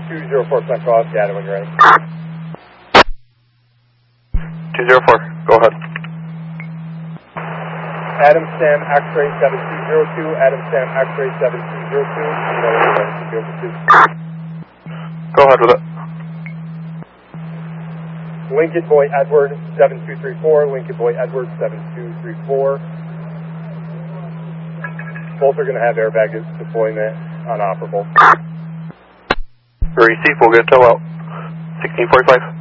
204 Central, data when you're ready. 204, go ahead. Adam Sam X-ray 7202, Adam Sam X-ray 7202. Go ahead with it. Lincoln Boy Edward 7234, Lincoln Boy Edward 7234. Both are going to have airbag deployment unoperable. Receive, we'll get a tow out. 1645.